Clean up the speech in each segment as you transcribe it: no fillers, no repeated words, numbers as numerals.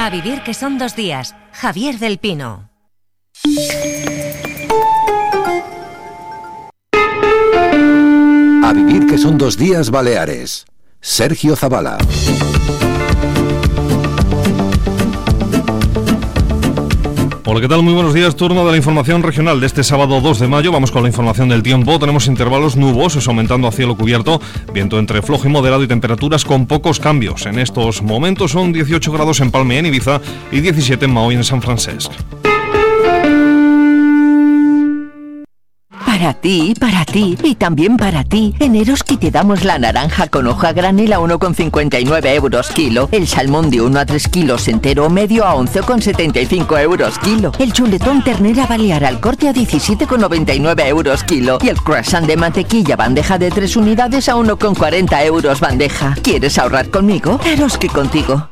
A vivir que son 2 días. Javier del Pino. A vivir que son 2 días Baleares. Sergio Zavala. Hola, ¿qué tal? Muy buenos días. Turno de la información regional de este sábado 2 de mayo. Vamos con la información del tiempo. Tenemos intervalos nubosos aumentando a cielo cubierto, viento entre flojo y moderado y temperaturas con pocos cambios. En estos momentos son 18 grados en Palma y en Ibiza y 17 en Maó y en San Francesc. Para ti y también para ti. En Eroski te damos la naranja con hoja granel a 1,59 euros kilo, el salmón de 1 a 3 kilos entero o medio a 11,75 euros kilo, el chuletón ternera balear al corte a 17,99 euros kilo y el croissant de mantequilla bandeja de 3 unidades a 1,40 euros bandeja. ¿Quieres ahorrar conmigo? Eroski contigo.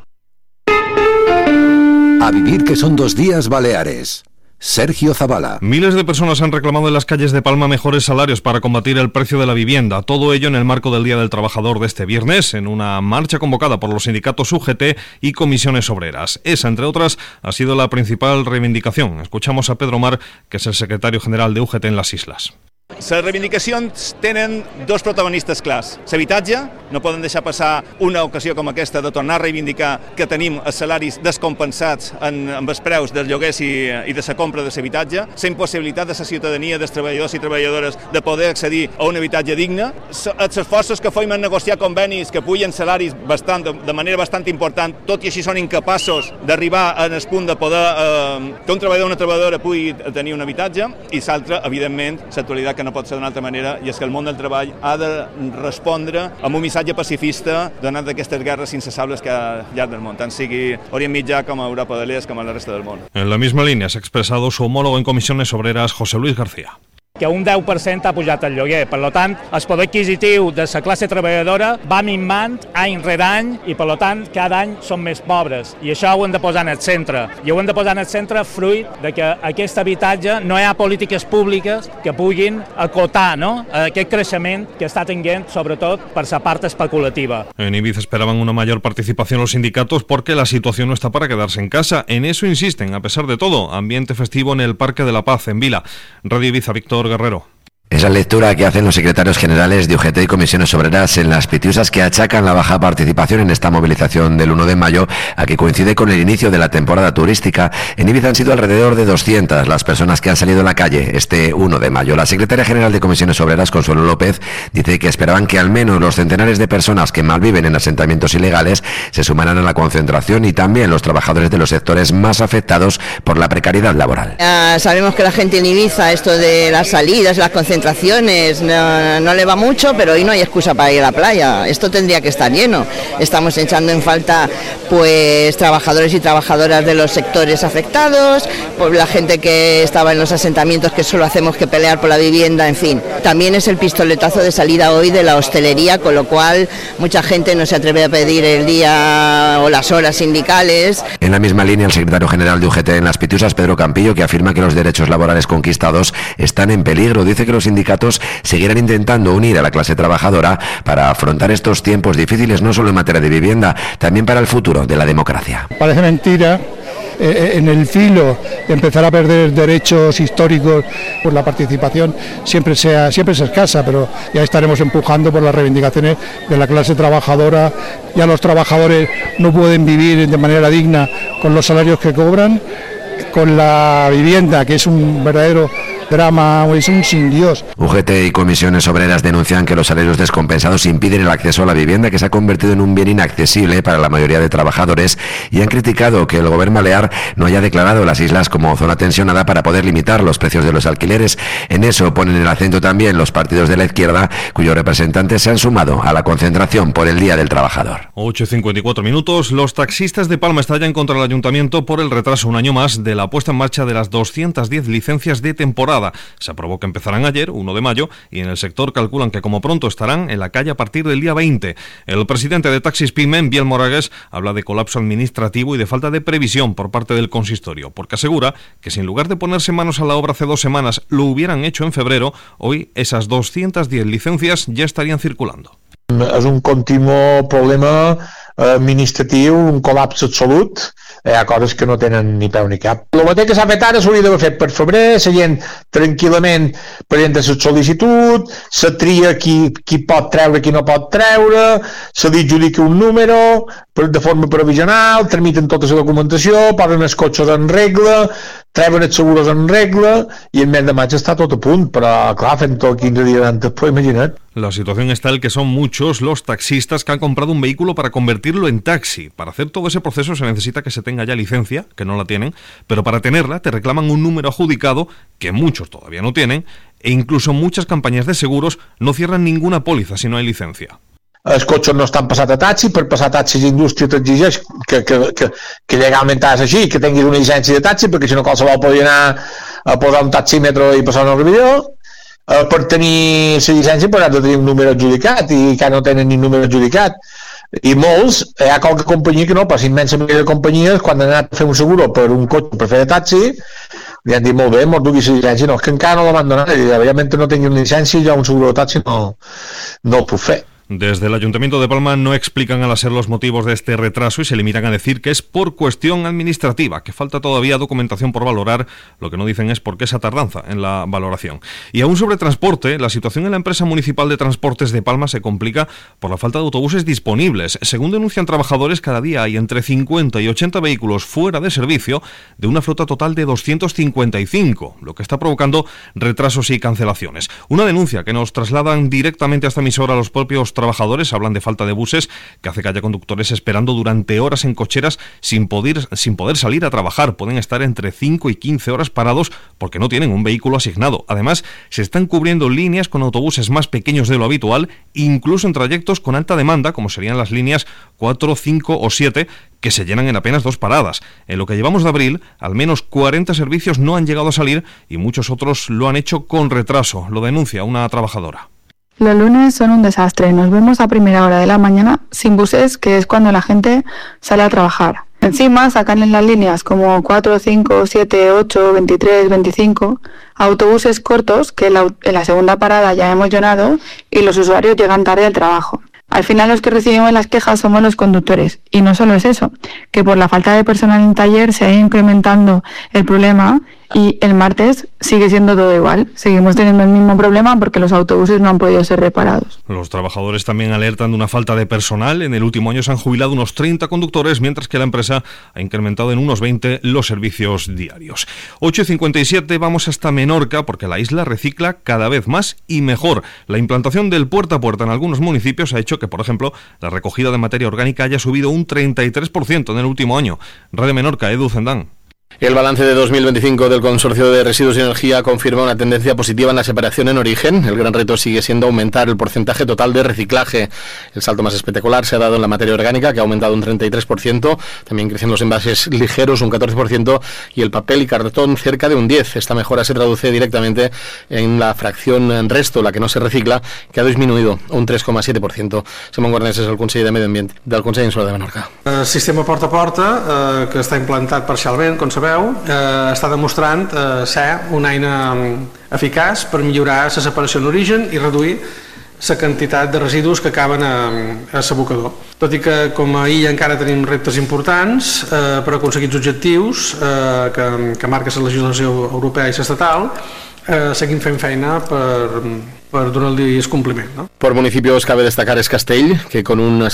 A vivir que son 2 días Baleares. Sergio Zavala. Miles de personas han reclamado en las calles de Palma mejores salarios para combatir el precio de la vivienda. Todo ello en el marco del Día del Trabajador de este viernes, en una marcha convocada por los sindicatos UGT y comisiones obreras. Esa, entre otras, ha sido la principal reivindicación. Escuchamos a Pedro Mar, que es el secretario general de UGT en las Islas. Les reivindicacions tenen 2 protagonistes clars. L'habitatge, no poden deixar passar una ocasió com aquesta de tornar a reivindicar que tenim els salaris descompensats amb els preus dels lloguers i de la compra de l'habitatge, la impossibilitat de la ciutadania, dels treballadors i treballadores de poder accedir a un habitatge digne, els esforços que fem en negociar convenis que pugen salaris de manera bastant important, tot i així són incapaços d'arribar al punt de poder que un treballador o una treballadora pugui tenir un habitatge, i l'altre, evidentment, l'actualitat que no pot ser d'una altra manera, i és que el món del treball ha de respondre amb un missatge pacifista donant d'aquestes guerres incessables que hi ha al llarg del món, tant sigui Orient Mitjà com a Europa de l'Est com a la resta del món. En la misma línea se ha expresado su homólogo en comisiones obreras, José Luis García. Que un 10% ha pujat el lloguer. Per tant, el poder adquisitiu de la classe treballadora va minvant any rere any i, per tant, cada any són més pobres. I això ho hem de posar en el centre. I ho hem de posar en el centre fruit de que aquest habitatge no hi ha polítiques públiques que puguin acotar, no?, aquest creixement que està tenint, sobretot, per la part especulativa. En Ibiza esperaban una mayor participación los sindicatos porque la situación no está para quedarse en casa. En eso insisten, a pesar de todo. Ambiente festivo en el Parque de la Paz, en Vila. Radio Ibiza, Víctor Guerrero. Es la lectura que hacen los secretarios generales de UGT y comisiones obreras en las Pitiusas, que achacan la baja participación en esta movilización del 1 de mayo a que coincide con el inicio de la temporada turística. En Ibiza han sido alrededor de 200 las personas que han salido a la calle este 1 de mayo. La secretaria general de comisiones obreras, Consuelo López, dice que esperaban que al menos los centenares de personas que malviven en asentamientos ilegales se sumaran a la concentración, y también los trabajadores de los sectores más afectados por la precariedad laboral. Sabemos que la gente en Ibiza, esto de las salidas, las concentraciones, no le va mucho, pero hoy no hay excusa para ir a la playa. Esto tendría que estar lleno. Estamos echando en falta pues trabajadores y trabajadoras de los sectores afectados, pues la gente que estaba en los asentamientos, que solo hacemos que pelear por la vivienda, en fin. También es el pistoletazo de salida hoy de la hostelería, con lo cual mucha gente no se atreve a pedir el día o las horas sindicales. En la misma línea, el secretario general de UGT en las Pitiusas, Pedro Campillo, que afirma que los derechos laborales conquistados están en peligro. Dice que los sindicatos seguirán intentando unir a la clase trabajadora para afrontar estos tiempos difíciles, no solo en materia de vivienda, también para el futuro de la democracia. Parece mentira, en el filo de empezar a perder derechos históricos, pues la participación siempre es escasa, pero ya estaremos empujando por las reivindicaciones de la clase trabajadora. Ya los trabajadores no pueden vivir de manera digna con los salarios que cobran, con la vivienda, que es un verdadero drama, es un sin Dios. UGT y comisiones obreras denuncian que los salarios descompensados impiden el acceso a la vivienda, que se ha convertido en un bien inaccesible para la mayoría de trabajadores, y han criticado que el gobierno balear no haya declarado las islas como zona tensionada para poder limitar los precios de los alquileres. En eso ponen el acento también los partidos de la izquierda, cuyos representantes se han sumado a la concentración por el Día del Trabajador. 8:54 minutos. Los taxistas de Palma estallan contra el ayuntamiento por el retraso un año más de la puesta en marcha de las 210 licencias de temporada. Se aprobó que empezarán ayer, 1 de mayo, y en el sector calculan que como pronto estarán en la calle a partir del día 20. El presidente de Taxis Pyme, Biel Moragues, habla de colapso administrativo y de falta de previsión por parte del consistorio, porque asegura que si en lugar de ponerse manos a la obra hace 2 semanas lo hubieran hecho en febrero, hoy esas 210 licencias ya estarían circulando. És un continu problema administratiu, un col·lapse absolut. hi ha coses que no tenen ni peu ni cap. El mateix que s'ha fet ara s'hauria d'haver fet per febrer, la gent tranquil·lament presenta la sol·licitud, se tria qui pot treure, qui no pot treure, se li adjudica un número de forma provisional, tramiten tota la documentació, posen els cotxes en regla, treuen els seguros en regla i el mes de maig està tot a punt, però clar, fent tot 15 dies antes, pues imagina't. La situación está en que son muchos los taxistas que han comprado un vehículo para convertirlo en taxi. Para hacer todo ese proceso se necesita que se tenga ya licencia, que no la tienen, pero para tenerla te reclaman un número adjudicado, que muchos todavía no tienen, e incluso muchas compañías de seguros no cierran ninguna póliza si no hay licencia. Els cotxes no estan passats a taxi, per passar a taxi l'indústria t'exigeix que legalment has així, que tinguis una llicència de taxi, perquè si no qualsevol podria anar a posar un taxímetre i passar una revisió. Per tenir la llicència pues, has de tenir un número adjudicat i que no tenen ni número adjudicat. I molts, hi ha qualque companyia que no, però immensa majoria de companyies, quan han anat a fer un seguro per un cotxe per fer de taxi, li han dit molt bé, mos dugui la llicència, no, és que encara no la van donar, i mentre no tingui una llicència ja un seguro de taxi no ho puc fer. Desde el Ayuntamiento de Palma no explican al SER los motivos de este retraso y se limitan a decir que es por cuestión administrativa, que falta todavía documentación por valorar. Lo que no dicen es por qué esa tardanza en la valoración. Y aún sobre transporte, la situación en la empresa municipal de transportes de Palma se complica por la falta de autobuses disponibles. Según denuncian trabajadores, cada día hay entre 50 y 80 vehículos fuera de servicio de una flota total de 255, lo que está provocando retrasos y cancelaciones. Una denuncia que nos trasladan directamente a esta emisora los propios trabajadores. Hablan de falta de buses, que hace que haya conductores esperando durante horas en cocheras sin poder salir a trabajar. Pueden estar entre 5 y 15 horas parados porque no tienen un vehículo asignado. Además, se están cubriendo líneas con autobuses más pequeños de lo habitual, incluso en trayectos con alta demanda, como serían las líneas 4, 5 o 7, que se llenan en apenas 2 paradas. En lo que llevamos de abril, al menos 40 servicios no han llegado a salir y muchos otros lo han hecho con retraso. Lo denuncia una trabajadora. Los lunes son un desastre. Nos vemos a primera hora de la mañana sin buses, que es cuando la gente sale a trabajar. Encima sacan en las líneas como 4, 5, 7, 8, 23, 25 autobuses cortos que en la segunda parada ya hemos llenado y los usuarios llegan tarde al trabajo. Al final los que recibimos las quejas somos los conductores. Y no solo es eso, que por la falta de personal en taller se ha ido incrementando el problema y el martes sigue siendo todo igual. Seguimos teniendo el mismo problema porque los autobuses no han podido ser reparados. Los trabajadores también alertan de una falta de personal. En el último año se han jubilado unos 30 conductores, mientras que la empresa ha incrementado en unos 20 los servicios diarios. 8:57, vamos hasta Menorca, porque la isla recicla cada vez más y mejor. La implantación del puerta a puerta en algunos municipios ha hecho que, por ejemplo, la recogida de materia orgánica haya subido un 33% en el último año. Radio Menorca, Edu Zendán. El balance de 2025 del Consorcio de Residuos y Energía confirma una tendencia positiva en la separación en origen. El gran reto sigue siendo aumentar el porcentaje total de reciclaje. El salto más espectacular se ha dado en la materia orgánica, que ha aumentado un 33%, también crecen los envases ligeros un 14% y el papel y cartón cerca de un 10%. Esta mejora se traduce directamente en la fracción resto, la que no se recicla, que ha disminuido un 3,7%. Simón Guarnés és el conseller de Medi Ambient del Consell Insular de Menorca. El sistema porta a porta, que està implantat parcialment, com sabeu, està demostrant ser una eina eficaç per millorar la separació en origen i reduir la quantitat de residus que acaben a l'abocador. Tot i que com a illa encara tenim reptes importants per aconseguir els objectius que marca la legislació europea i l'estatal, seguim fent feina per donar-li el compliment, ¿no? Por municipios cabe destacar Escastell, que con un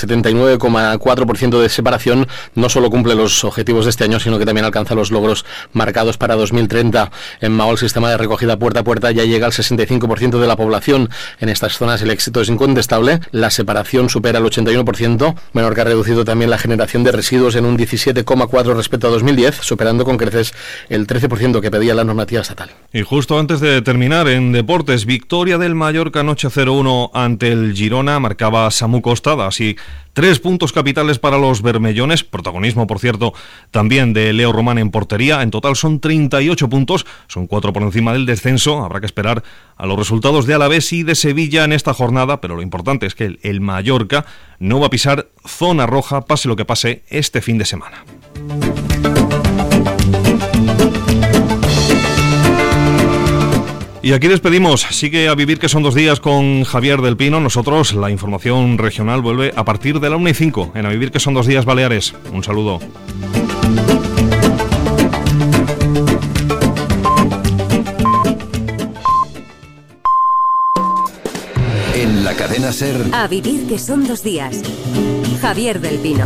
79,4% de separación no solo cumple los objetivos de este año, sino que también alcanza los logros marcados para 2030. En Maó el sistema de recogida puerta a puerta ya llega al 65% de la población. En estas zonas el éxito es incontestable, la separación supera el 81%. Menorca ha reducido también la generación de residuos en un 17,4% respecto a 2010, superando con creces el 13% que pedía la normativa estatal. Y justo antes de terminar, en deportes, victoria del Mallorca anoche 0-1 ante el Girona, marcaba Samu Costa, así 3 puntos capitales para los bermellones, protagonismo, por cierto, también de Leo Román en portería. En total son 38 puntos, son 4 por encima del descenso. Habrá que esperar a los resultados de Alavés y de Sevilla en esta jornada, pero lo importante es que el Mallorca no va a pisar zona roja, pase lo que pase, este fin de semana. Y aquí despedimos. Sigue A Vivir, que son 2 días, con Javier del Pino. Nosotros, la información regional vuelve a partir de la 1:05 en A Vivir, que son 2 días Baleares. Un saludo. En la cadena SER. A vivir que son 2 días. Javier del Pino.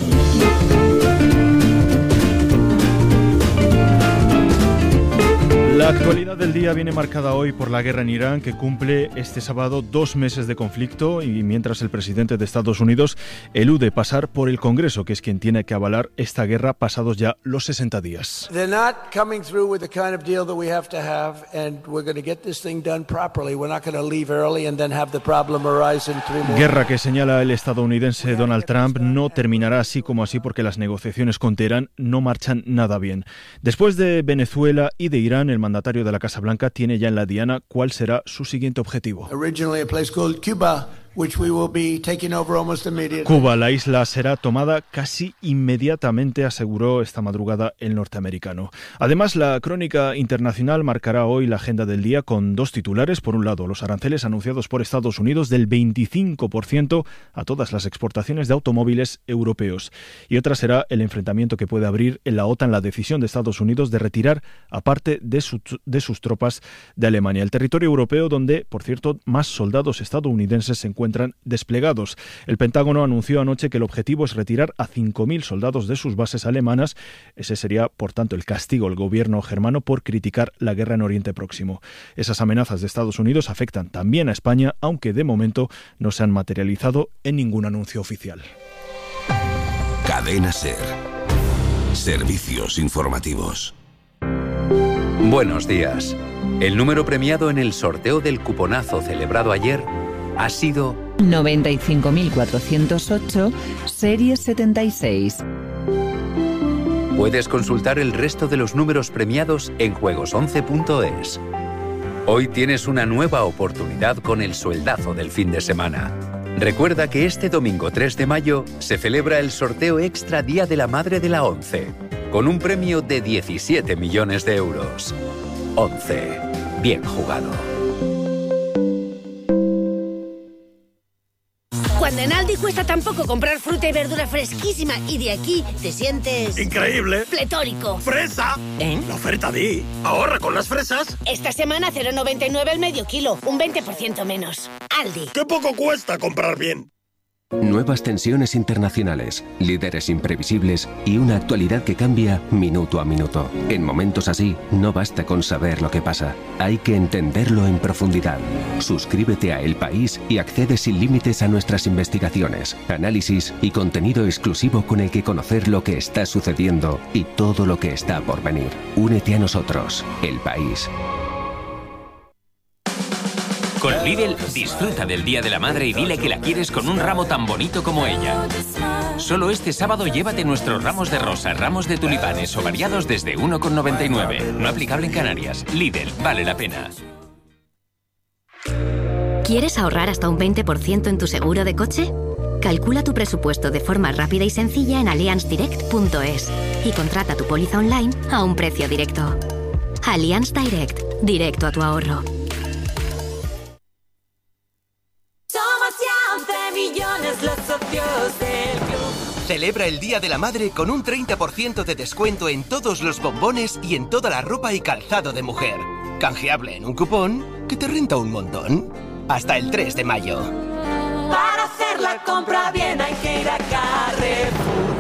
La actualidad del día viene marcada hoy por la guerra en Irán, que cumple este sábado 2 meses de conflicto, y mientras el presidente de Estados Unidos elude pasar por el Congreso, que es quien tiene que avalar esta guerra pasados ya los 60 días. They're not coming through with the kind of deal that we have to have, and we're going to get this thing done properly. We're not going to leave early and then have the problem arise in 3 more. Guerra que señala el estadounidense Donald Trump no terminará así como así, porque las negociaciones con Teherán no marchan nada bien. Después de Venezuela y de Irán, el mandatario de la Casa Blanca tiene ya en la diana cuál será su siguiente objetivo. Originally a place called Cuba, which we will be taking over almost immediately. Cuba, la isla, será tomada casi inmediatamente, aseguró esta madrugada el norteamericano. Además, la crónica internacional marcará hoy la agenda del día con 2 titulares. Por un lado, los aranceles anunciados por Estados Unidos del 25% a todas las exportaciones de automóviles europeos. Y otra será el enfrentamiento que puede abrir en la OTAN la decisión de Estados Unidos de retirar a parte de sus tropas de Alemania, el territorio europeo donde, por cierto, más soldados estadounidenses se encuentran desplegados. El Pentágono anunció anoche que el objetivo es retirar a 5.000 soldados de sus bases alemanas. Ese sería, por tanto, el castigo al gobierno germano por criticar la guerra en Oriente Próximo. Esas amenazas de Estados Unidos afectan también a España, aunque de momento no se han materializado en ningún anuncio oficial. Cadena SER. Servicios informativos. Buenos días. El número premiado en el sorteo del cuponazo celebrado ayer ha sido 95.408, serie 76. Puedes consultar el resto de los números premiados en juegos11.es. Hoy tienes una nueva oportunidad con el sueldazo del fin de semana. Recuerda que este domingo 3 de mayo se celebra el sorteo extra Día de la Madre de la ONCE, con un premio de 17 millones de euros. ONCE. Bien jugado. Cuando en Aldi cuesta tan poco comprar fruta y verdura fresquísima y de aquí te sientes... ¡increíble! ¡Pletórico! ¡Fresa! ¿Eh? La oferta di. ¡Ahorra con las fresas! Esta semana 0,99 el medio kilo, un 20% menos. Aldi. ¡Qué poco cuesta comprar bien! Nuevas tensiones internacionales, líderes imprevisibles y una actualidad que cambia minuto a minuto. En momentos así, no basta con saber lo que pasa, hay que entenderlo en profundidad. Suscríbete a El País y accede sin límites a nuestras investigaciones, análisis y contenido exclusivo con el que conocer lo que está sucediendo y todo lo que está por venir. Únete a nosotros, El País. Con Lidl, disfruta del Día de la Madre y dile que la quieres con un ramo tan bonito como ella. Solo este sábado llévate nuestros ramos de rosa, ramos de tulipanes o variados desde 1,99. No aplicable en Canarias. Lidl, vale la pena. ¿Quieres ahorrar hasta un 20% en tu seguro de coche? Calcula tu presupuesto de forma rápida y sencilla en allianzdirect.es y contrata tu póliza online a un precio directo. Allianz Direct, directo a tu ahorro. Los socios del club. Celebra el Día de la Madre con un 30% de descuento en todos los bombones y en toda la ropa y calzado de mujer. Canjeable en un cupón que te renta un montón. Hasta el 3 de mayo. Para hacer la compra bien hay que ir a Carrefour.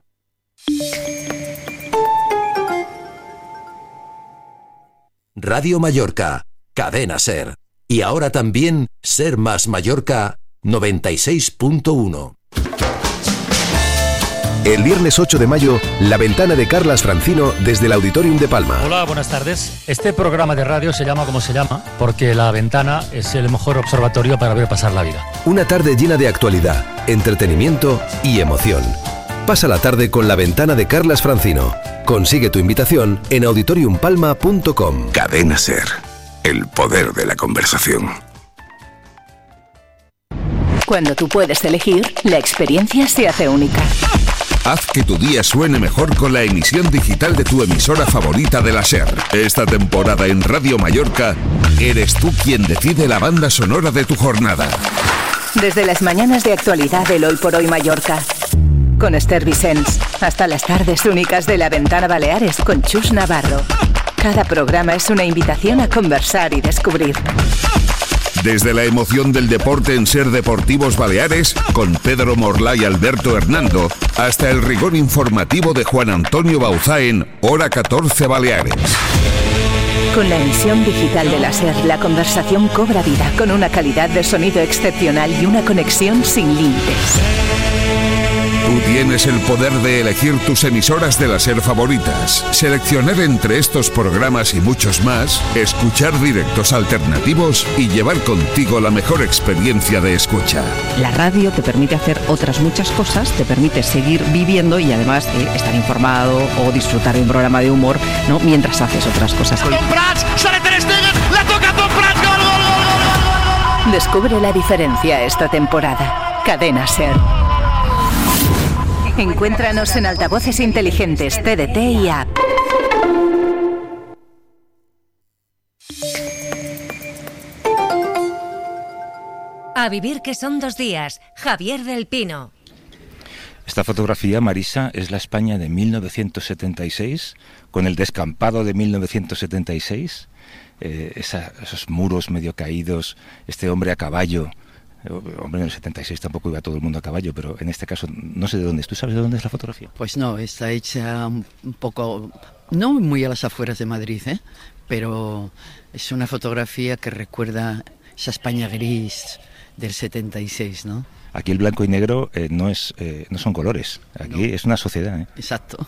Radio Mallorca, Cadena SER. Y ahora también SER más Mallorca 96.1. El viernes 8 de mayo, La Ventana de Carlas Francino desde el Auditorium de Palma. Hola, buenas tardes. Este programa de radio se llama como se llama porque La Ventana es el mejor observatorio para ver pasar la vida. Una tarde llena de actualidad, entretenimiento y emoción. Pasa la tarde con La Ventana de Carlas Francino. Consigue tu invitación en auditoriumpalma.com. Cadena SER. El poder de la conversación. Cuando tú puedes elegir, la experiencia se hace única. Haz que tu día suene mejor con la emisión digital de tu emisora favorita de la SER. Esta temporada en Radio Mallorca, eres tú quien decide la banda sonora de tu jornada. Desde las mañanas de actualidad del Hoy por Hoy Mallorca. con Esther Vicens. Hasta las tardes únicas de La Ventana Baleares con Chus Navarro. Cada programa es una invitación a conversar y descubrir. Desde la emoción del deporte en Ser Deportivos Baleares, con Pedro Morlá y Alberto Hernando, hasta el rigor informativo de Juan Antonio Bauzá en Hora 14 Baleares. Con la emisión digital de la SER, la conversación cobra vida con una calidad de sonido excepcional y una conexión sin límites. Tú tienes el poder de elegir tus emisoras de la SER favoritas, seleccionar entre estos programas y muchos más, escuchar directos alternativos y llevar contigo la mejor experiencia de escucha. La radio te permite hacer otras muchas cosas, te permite seguir viviendo y además estar informado o disfrutar de un programa de humor, ¿no?, mientras haces otras cosas. Descubre la diferencia esta temporada. Cadena SER. Encuéntranos en altavoces inteligentes, TDT y app. A vivir que son 2 días. Javier del Pino. Esta fotografía, Marisa, es la España de 1976, con el descampado de 1976, esos muros medio caídos, este hombre a caballo. Hombre, en el 76 tampoco iba todo el mundo a caballo, pero en este caso no sé de dónde es. ¿Tú sabes de dónde es la fotografía? Pues no, está hecha un poco, no muy a las afueras de Madrid, pero es una fotografía que recuerda esa España gris del 76, ¿no? Aquí el blanco y negro no son colores, aquí no. Es una sociedad. Exacto.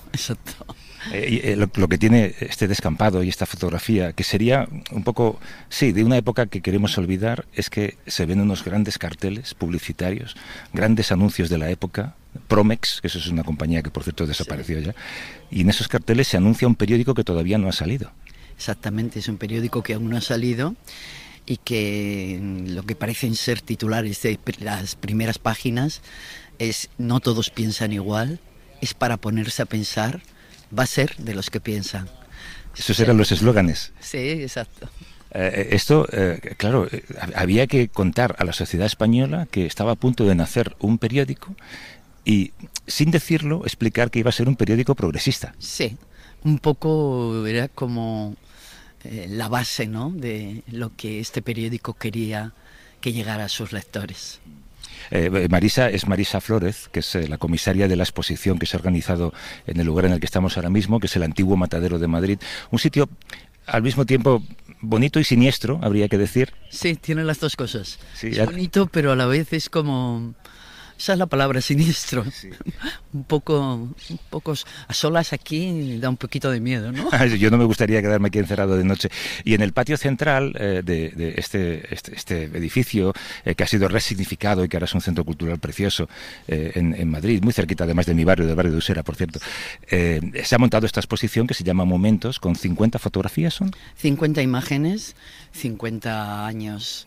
Lo que tiene este descampado y esta fotografía, que sería un poco, sí, de una época que queremos olvidar, es que se ven unos grandes carteles publicitarios, grandes anuncios de la época, Promex, que eso es una compañía que por cierto desapareció ya, y en esos carteles se anuncia un periódico que todavía no ha salido. Exactamente, es un periódico que aún no ha salido y que lo que parecen ser titulares de las primeras páginas es "no todos piensan igual", es para ponerse a pensar, va a ser de los que piensan. Esos eran los eslóganes. Sí, exacto. Claro, había que contar a la sociedad española que estaba a punto de nacer un periódico y, sin decirlo, explicar que iba a ser un periódico progresista. Sí, un poco era como la base, ¿no?, de lo que este periódico quería que llegara a sus lectores. Marisa es Marisa Flórez, que es la comisaria de la exposición que se ha organizado en el lugar en el que estamos ahora mismo, que es el antiguo Matadero de Madrid. Un sitio al mismo tiempo bonito y siniestro, habría que decir. Sí, tiene las dos cosas. Sí, es bonito, pero a la vez es como... Esa es la palabra, siniestro. Sí. Un poco a solas aquí da un poquito de miedo, ¿no? Yo no me gustaría quedarme aquí encerrado de noche. Y en el patio central de este edificio, que ha sido resignificado y que ahora es un centro cultural precioso en Madrid, muy cerquita además de mi barrio, del barrio de Usera, por cierto, se ha montado esta exposición que se llama Momentos, con 50 fotografías, ¿son? 50 imágenes, 50 años...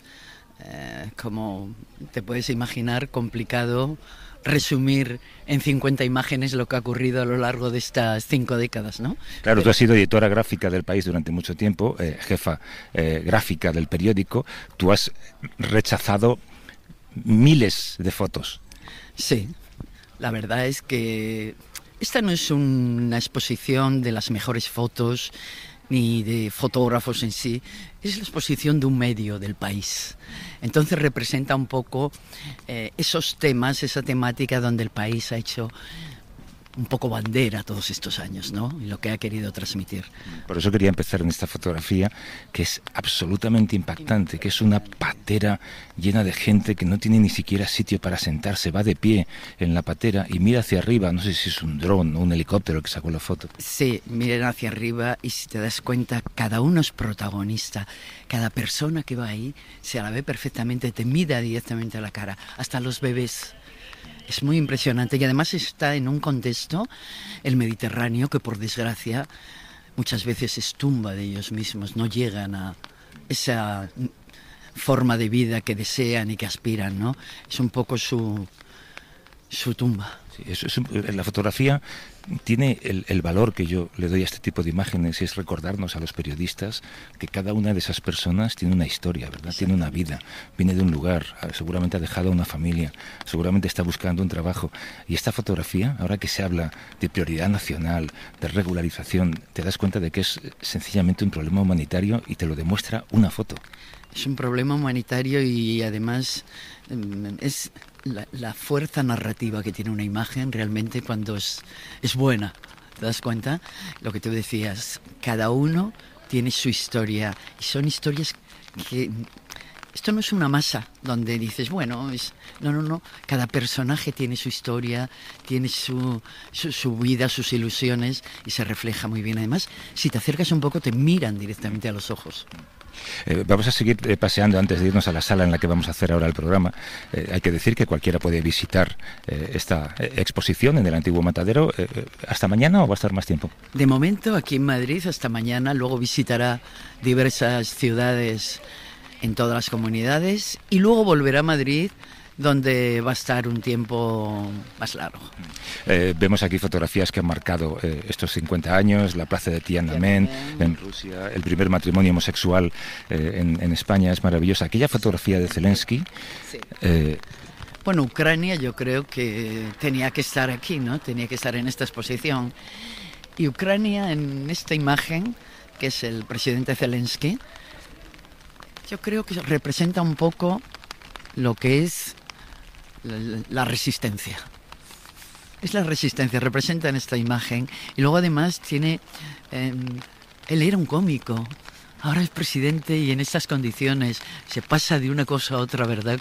como te puedes imaginar, complicado resumir en 50 imágenes lo que ha ocurrido a lo largo de estas 5 décadas, ¿no? Claro, tú has sido editora gráfica del País durante mucho tiempo, jefa gráfica del periódico. Tú has rechazado miles de fotos. Sí, la verdad es que esta no es una exposición de las mejores fotos ni de fotógrafos en sí, es la exposición de un medio del país. Entonces representa un poco esos temas, esa temática donde el país ha hecho un poco bandera todos estos años, ¿no? Y lo que ha querido transmitir. Por eso quería empezar en esta fotografía, que es absolutamente impactante, que es una patera llena de gente que no tiene ni siquiera sitio para sentarse, va de pie en la patera y mira hacia arriba, no sé si es un dron o un helicóptero que sacó la foto. Sí, miran hacia arriba y si te das cuenta, cada uno es protagonista, cada persona que va ahí se la ve perfectamente, te mira directamente a la cara, hasta los bebés. Es muy impresionante y además está en un contexto, el Mediterráneo, que por desgracia muchas veces es tumba de ellos mismos, no llegan a esa forma de vida que desean y que aspiran, ¿no? Es un poco su tumba. Sí, la fotografía tiene el valor que yo le doy a este tipo de imágenes, y es recordarnos a los periodistas que cada una de esas personas tiene una historia, ¿verdad? Tiene una vida, viene de un lugar, seguramente ha dejado una familia, seguramente está buscando un trabajo. Y esta fotografía, ahora que se habla de prioridad nacional, de regularización, te das cuenta de que es sencillamente un problema humanitario y te lo demuestra una foto. Es un problema humanitario y además es la fuerza narrativa que tiene una imagen realmente cuando es buena. ¿Te das cuenta? Lo que tú decías, cada uno tiene su historia y son historias que... Esto no es una masa donde dices, bueno, no. Cada personaje tiene su historia, tiene su vida, sus ilusiones y se refleja muy bien. Además, si te acercas un poco, te miran directamente a los ojos. Vamos a seguir paseando antes de irnos a la sala en la que vamos a hacer ahora el programa. Hay que decir que cualquiera puede visitar esta exposición en el antiguo Matadero. ¿Hasta mañana o va a estar más tiempo? De momento aquí en Madrid hasta mañana, luego visitará diversas ciudades en todas las comunidades y luego volverá a Madrid, donde va a estar un tiempo más largo. Vemos aquí fotografías que han marcado estos 50 años, la plaza de Tiananmen en Rusia, el primer matrimonio homosexual en España, es maravillosa. Aquella fotografía de Zelensky... Sí. Bueno, Ucrania yo creo que tenía que estar aquí, ¿no? Tenía que estar en esta exposición. Y Ucrania en esta imagen, que es el presidente Zelensky, yo creo que representa un poco lo que es la resistencia. Es la resistencia, representa en esta imagen. Y luego además tiene... él era un cómico, ahora es presidente y en estas condiciones se pasa de una cosa a otra, ¿verdad?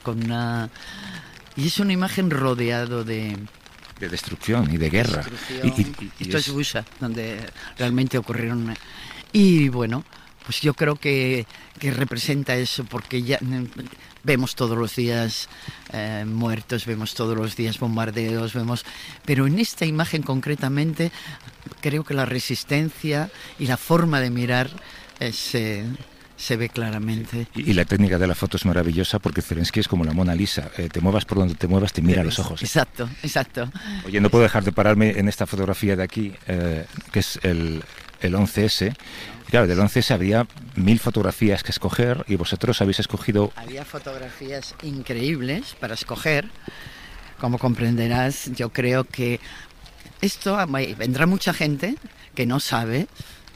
Y es una imagen rodeado de destrucción y de guerra. Esto es Bucha, donde realmente ocurrieron... Y bueno... Pues yo creo que representa eso, porque ya vemos todos los días muertos, vemos todos los días bombardeos, pero en esta imagen concretamente creo que la resistencia y la forma de mirar se ve claramente. Y la técnica de la foto es maravillosa porque Zelensky es como la Mona Lisa, te muevas por donde te muevas, te mira a los ojos. Exacto. Oye, no puedo dejar de pararme en esta fotografía de aquí, que es el 11S. Claro, del 11S había 1000 fotografías que escoger y vosotros habéis escogido... Había fotografías increíbles para escoger. Como comprenderás, yo creo que vendrá mucha gente que no sabe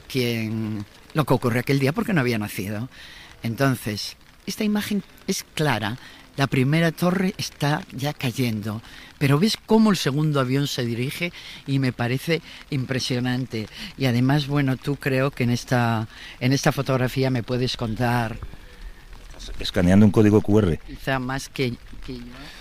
lo que ocurrió aquel día porque no había nacido. Entonces, esta imagen es clara. La primera torre está ya cayendo, pero ves cómo el segundo avión se dirige y me parece impresionante. Y además, bueno, tú creo que en esta fotografía me puedes contar... Escaneando un código QR. Quizá más que yo.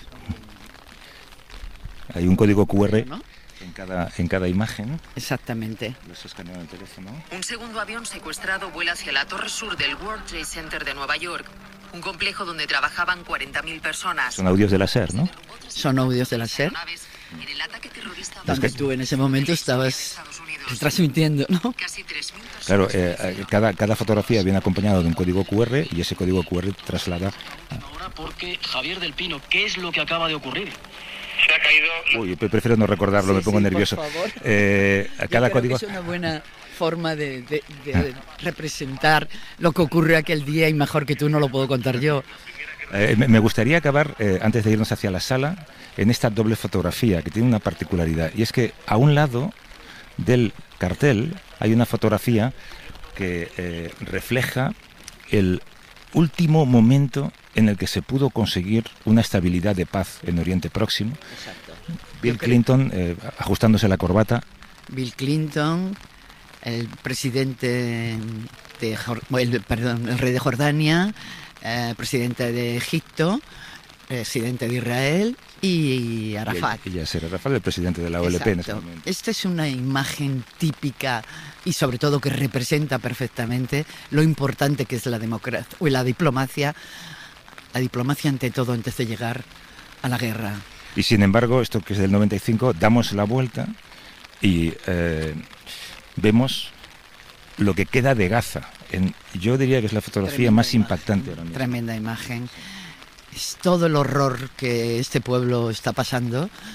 Hay un código QR, ¿no? en cada imagen. Exactamente. Lo estoy escaneando en el teléfono. Un segundo avión secuestrado vuela hacia la torre sur del World Trade Center de Nueva York. Un complejo donde trabajaban 40.000 personas. Son audios de la SER, ¿no? Son audios de la SER. Donde tú en ese momento estabas transmitiendo, ¿no? Claro, cada fotografía viene acompañada de un código QR y ese código QR traslada... Ahora porque Javier del Pino, ¿qué es lo que acaba de ocurrir? Se ha caído... Uy, prefiero no recordarlo, me pongo nervioso. Por favor. Cada código... Es una buena forma de representar lo que ocurrió aquel día y mejor que tú no lo puedo contar yo. Me gustaría acabar, antes de irnos hacia la sala, en esta doble fotografía que tiene una particularidad, y es que a un lado del cartel hay una fotografía que refleja el último momento en el que se pudo conseguir una estabilidad de paz en Oriente Próximo. Exacto. Bill Clinton ajustándose la corbata. Bill Clinton, el presidente el rey de Jordania, presidente de Egipto, presidente de Israel y Arafat. Y Yasser Arafat, el presidente de la OLP. Exacto. En ese momento. Esta es una imagen típica y sobre todo que representa perfectamente lo importante que es la democracia o la diplomacia ante todo antes de llegar a la guerra. Y sin embargo, esto que es del 95, damos la vuelta y vemos lo que queda de Gaza. Yo diría que es la fotografía más impactante ahora mismo. Tremenda imagen. Es todo el horror que este pueblo está pasando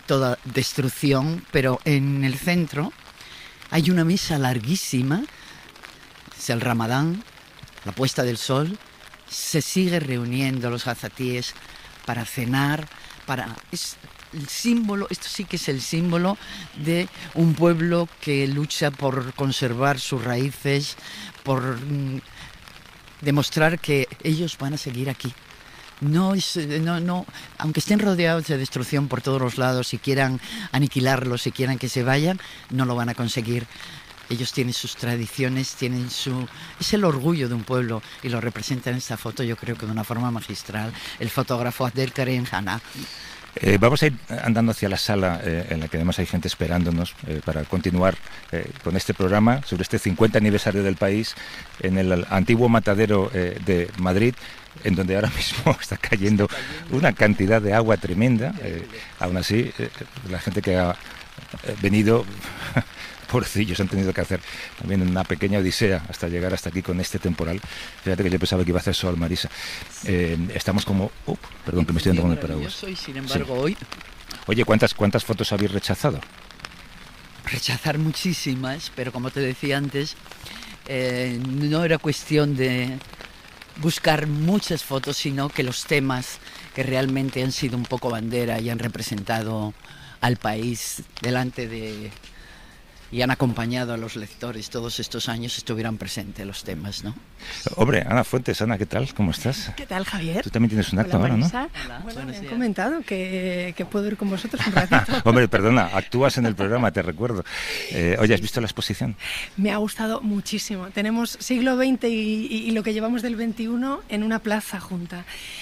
toda destrucción, pero en el centro hay una mesa larguísima, es el Ramadán, la puesta del sol, se sigue reuniendo los azatíes para cenar, es el símbolo, esto sí que es el símbolo de un pueblo que lucha por conservar sus raíces, por demostrar que ellos van a seguir aquí. No, aunque estén rodeados de destrucción por todos los lados y quieran aniquilarlos y quieran que se vayan, no lo van a conseguir. Ellos tienen sus tradiciones, es el orgullo de un pueblo y lo representan en esta foto, yo creo que de una forma magistral, el fotógrafo Abdelkarim Hanna. Vamos a ir andando hacia la sala en la que además hay gente esperándonos para continuar con este programa sobre este 50 aniversario del país en el antiguo matadero de Madrid, en donde ahora mismo está cayendo una cantidad de agua tremenda. Aún así, la gente que ha venido... Pobrecillos, han tenido que hacer también una pequeña odisea hasta llegar hasta aquí con este temporal. Fíjate que yo pensaba que iba a hacer sol, Marisa. Estamos como... perdón, que me estoy dando con el paraguas. Sin embargo, hoy... Oye, ¿cuántas fotos habéis rechazado? Rechazar muchísimas, pero como te decía antes, no era cuestión de buscar muchas fotos, sino que los temas que realmente han sido un poco bandera y han representado al país delante de... y han acompañado a los lectores todos estos años, estuvieran presentes los temas, ¿no? Hombre, Ana Fuentes, Ana, ¿qué tal? ¿Cómo estás? ¿Qué tal, Javier? Tú también tienes un acto ahora, ¿no? Hola, bueno, me han comentado que puedo ir con vosotros un ratito. Hombre, perdona, actúas en el programa, te recuerdo. Oye, ¿has visto la exposición? Me ha gustado muchísimo. Tenemos siglo XX y lo que llevamos del XXI en una plaza junta.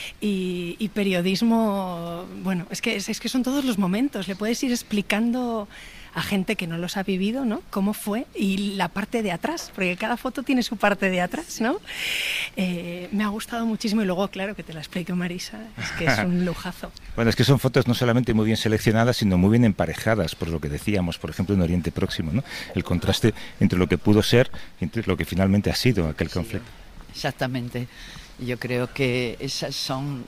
Y periodismo, bueno, es que son todos los momentos. Le puedes ir explicando a gente que no los ha vivido, ¿no? Cómo fue, y la parte de atrás, porque cada foto tiene su parte de atrás, ¿no? Me ha gustado muchísimo, y luego, claro, que te la explique Marisa, es que es un lujazo. Bueno, es que son fotos no solamente muy bien seleccionadas, sino muy bien emparejadas, por lo que decíamos, por ejemplo, en Oriente Próximo, ¿no? El contraste entre lo que pudo ser y entre lo que finalmente ha sido aquel conflicto. Exactamente. Yo creo que esas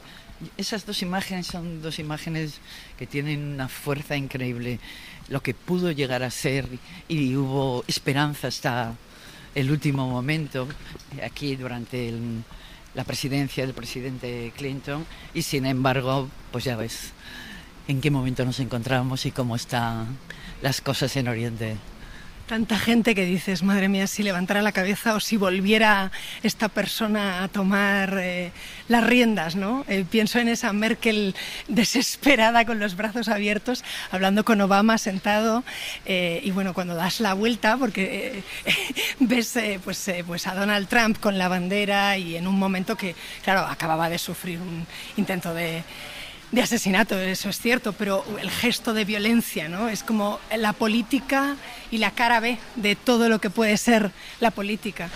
dos imágenes son dos imágenes que tienen una fuerza increíble. Lo que pudo llegar a ser, y hubo esperanza hasta el último momento, aquí durante la presidencia del presidente Clinton, y sin embargo, pues ya ves en qué momento nos encontramos y cómo están las cosas en Oriente. Tanta gente que dices, madre mía, si levantara la cabeza o si volviera esta persona a tomar las riendas, ¿no? Pienso en esa Merkel desesperada con los brazos abiertos, hablando con Obama sentado, y bueno, cuando das la vuelta, porque ves pues a Donald Trump con la bandera, y en un momento que, claro, acababa de sufrir un intento de asesinato, eso es cierto, pero el gesto de violencia, ¿no? Es como la política y la cara B de todo lo que puede ser la política.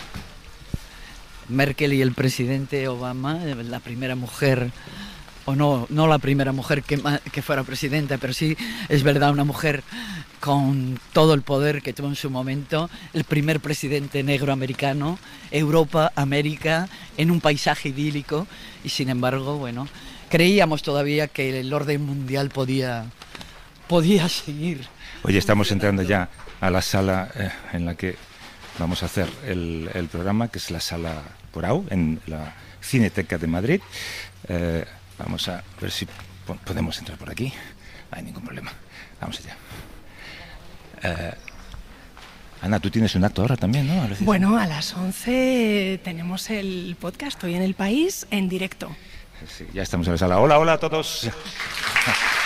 Merkel y el presidente Obama, la primera mujer, o no la primera mujer que fuera presidenta, pero sí, es verdad, una mujer con todo el poder que tuvo en su momento, el primer presidente negro americano, Europa, América, en un paisaje idílico, y sin embargo, bueno, creíamos todavía que el orden mundial podía seguir. Oye, estamos entrando ya a la sala en la que vamos a hacer el programa, que es la sala Porau, en la Cineteca de Madrid. Vamos a ver si podemos entrar por aquí. No hay ningún problema. Vamos allá. Ana, tú tienes un acto ahora también, ¿no? Bueno, a las 11 tenemos el podcast Hoy en el País en directo. Sí, ya estamos en la sala. Hola, hola a todos.